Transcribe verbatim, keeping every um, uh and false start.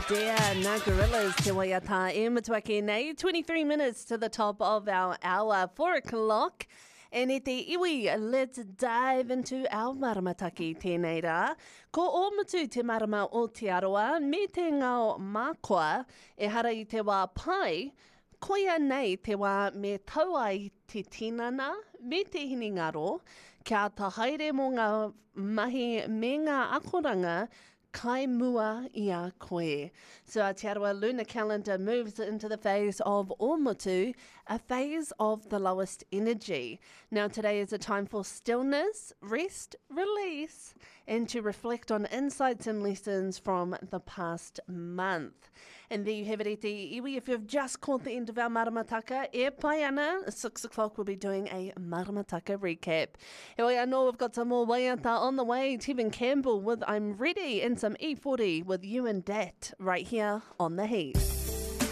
dear, na gorillas te waiata e matuake nei. twenty-three minutes to the top of our hour, four o'clock. And e te iwi, let's dive into our maramataki tēnei rā. Ko o mutu te marama o te aroa, me te ngao mākoa, e hara i te wā pai, koia nei te wā me taua i te tinana, me te hiningaro, kia ta haere mō ngā mahi me ngā akoranga, kai mua i a koe. So our Te Aroa lunar calendar moves into the phase of Omutu, a phase of the lowest energy. Now today is a time for stillness, rest, release, and to reflect on insights and lessons from the past month. And there you have it, e te iwi. If you've just caught the end of our Maramataka, e pai ana, at six o'clock we'll be doing a Maramataka recap. E oi anō, we've got some more waiata on the way. Tevin Campbell with I'm Ready, and some E forty with you and Dat right here on The Heat.